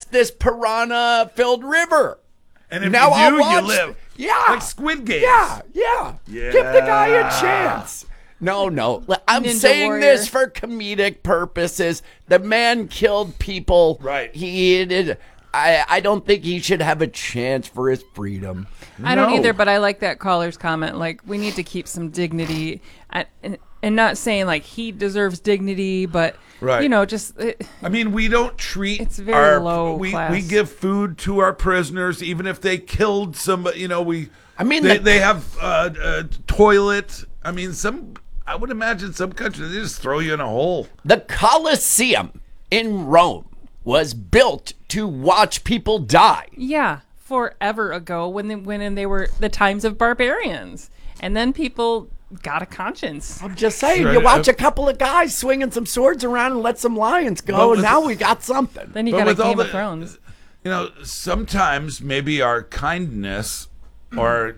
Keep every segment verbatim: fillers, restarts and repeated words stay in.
this piranha-filled river. And if now you do, I'll watch, you live. Yeah. Like Squid Games. Yeah, yeah. Yeah. Give the guy a chance. No, no. I'm Ninja saying Warrior. this for comedic purposes. The man killed people. Right. He did. I, I don't think he should have a chance for his freedom. I don't No. either, but I like that caller's comment. Like, we need to keep some dignity, and, and, and not saying like he deserves dignity, but Right. you know, just it, I mean, we don't treat It's very our, low we, class. we give food to our prisoners, even if they killed somebody. You know, we. I mean, they, the- they have uh, a toilet. I mean, some. I would imagine some countries they just throw you in a hole. The Colosseum in Rome was built to watch people die. yeah, forever ago when they, when they were the times of barbarians, and then people got a conscience. I'm just saying, Sure, you watch uh, a couple of guys swinging some swords around and let some lions But go, with- and now we got something. Then you But got a with all Game of the- Thrones. You know, sometimes maybe our kindness, or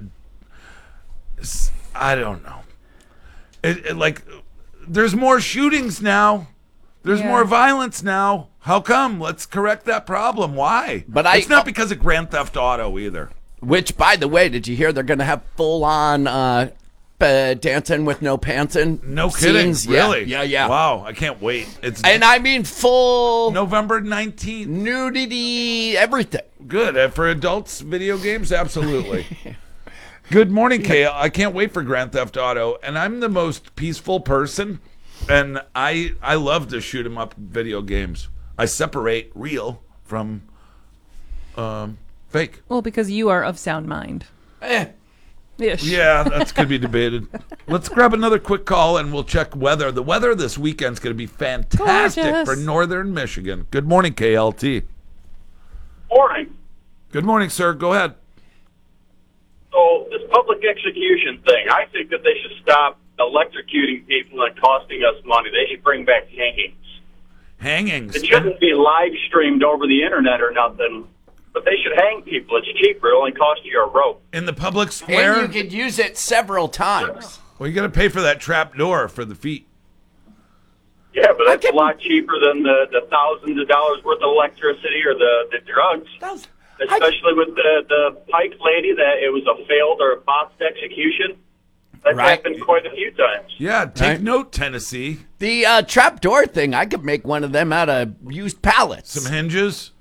s- I don't know. It, it, like, there's more shootings now. There's Yeah. more violence now. How come? Let's correct that problem. Why? But I- it's not because of Grand Theft Auto either. Which, by the way, did you hear they're going to have full-on uh, uh, dancing with no pantsing? No kidding. scenes? Yeah, Really? Yeah, yeah. Wow. I can't wait. It's And I mean full November nineteenth. nudity, everything. Good. Uh, For adults, video games? Absolutely. Good morning, K L. I can't wait for Grand Theft Auto. And I'm the most peaceful person. And I I love to shoot 'em up video games. I separate real from um, fake. Well, because you are of sound mind. Eh. Ish. Yeah, that's could be debated. Let's grab another quick call and we'll check weather. The weather this weekend's going to be fantastic Gorgeous. for northern Michigan. Good morning, K L T. Morning. Good morning, sir. Go ahead. So this public execution thing, I think that they should stop electrocuting people and costing us money. They should bring back hangings. Hangings. It shouldn't be live streamed over the internet or nothing, but they should hang people. It's cheaper. It only costs you a rope. In the public square. And you could use it several times. Well, you got to pay for that trap door for the feet. Yeah, but that's can- a lot cheaper than the, the thousands of dollars worth of electricity or the, the drugs. That's- I- Especially with the, the Pike lady, that it was a failed or a botched execution. That's Right. happened quite a few times. Yeah, take Right. note, Tennessee. The uh, trapdoor thing, I could make one of them out of used pallets. Some hinges.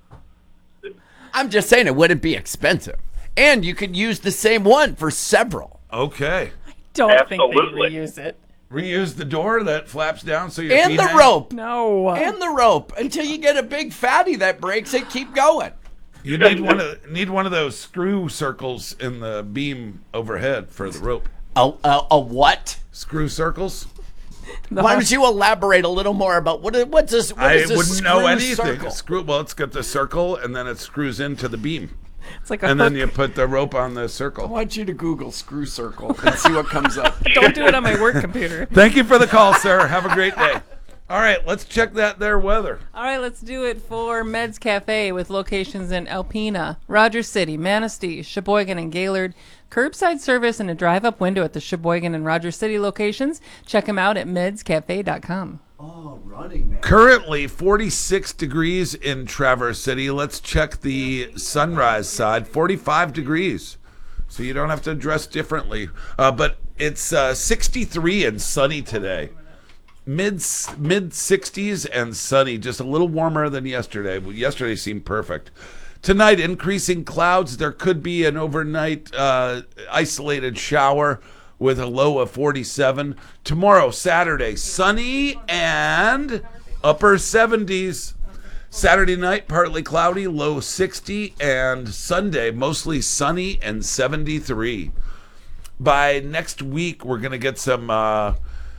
I'm just saying it wouldn't be expensive. And you could use the same one for several. Okay. Don't Absolutely. think they reuse it. Reuse the door that flaps down so your And feet the hang. rope. No. And the rope. Until you get a big fatty that breaks it, keep going. You need one of need one of those screw circles in the beam overhead for the rope. A, a, a what? Screw circles. Why don't you elaborate a little more about what? What's this? What I is this wouldn't know screw anything. circle? Screw. Well, it's got the circle, and then it screws into the beam, It's like a and hook. then you put the rope on the I circle. want you to Google screw circle and see what comes up. Don't do it on my work computer. Thank you for the call, sir. Have a great day. All right, let's check that there weather. All right, let's do it for Meds Cafe with locations in Alpena, Rogers City, Manistee, Sheboygan, and Gaylord. Curbside service and a drive-up window at the Sheboygan and Rogers City locations. Check them out at meds cafe dot com. Oh, running man. Currently forty-six degrees in Traverse City. Let's check the sunrise side. forty-five degrees. So you don't have to dress differently. Uh, but it's uh, sixty-three and sunny today. Mid mid sixties and sunny, just a little warmer than yesterday. Yesterday seemed perfect. Tonight, increasing clouds. There could be an overnight uh, isolated shower with a low of forty-seven. Tomorrow, Saturday, sunny and upper seventies. Saturday night, partly cloudy, low sixty. And Sunday, mostly sunny and seventy-three. By next week, we're going to get some uh,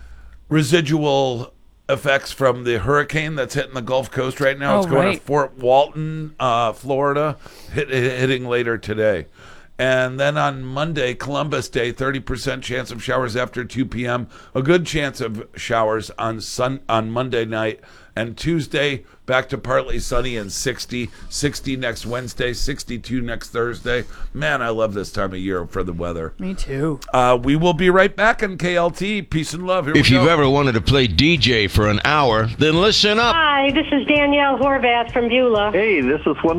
residual effects from the hurricane that's hitting the Gulf Coast right now. Oh, it's going right. to Fort Walton, uh, Florida, hit, hit- hitting later today. And then on Monday, Columbus Day, thirty percent chance of showers after two p.m. A good chance of showers on sun on Monday night. And Tuesday, back to partly sunny and sixty. sixty next Wednesday, sixty-two next Thursday. Man, I love this time of year for the weather. Me too. Uh, we will be right back on K L T. Peace and love. Here If we you've go. ever wanted to play D J for an hour, then listen up. Hi, this is Danielle Horvath from Beulah. Hey, this is one